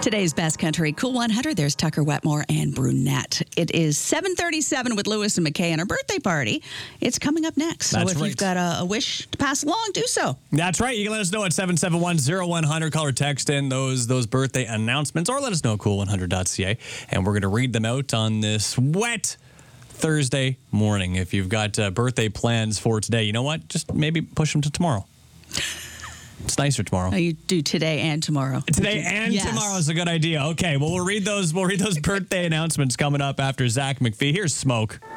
Today's Best Country Cool 100, there's Tucker Wetmore and Brunette. It is 7:37 with Lewis and McKay and our birthday party. It's coming up next. So That's if right. you've got a wish to pass along, do so. That's right. You can let us know at 771-0100. Call or text in those birthday announcements or let us know at cool100.ca. And we're going to read them out on this wet Thursday morning. If you've got birthday plans for today, you know what? Just maybe push them to tomorrow. It's nicer tomorrow. Oh, you do today and tomorrow. Today and Yes. tomorrow is a good idea. Okay, well, we'll read those birthday announcements coming up after Zach McPhee. Here's Smoke.